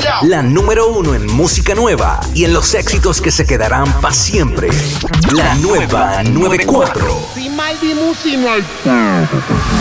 La número 1 en música nueva y en los éxitos que se quedarán para siempre. La nueva 94.